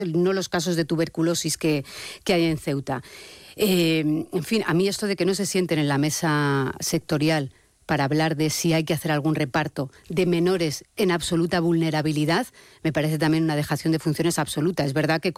no los casos de tuberculosis que hay en Ceuta. En fin, a mí esto de que no se sienten en la mesa sectorial para hablar de si hay que hacer algún reparto de menores en absoluta vulnerabilidad, me parece también una dejación de funciones absoluta. Es verdad que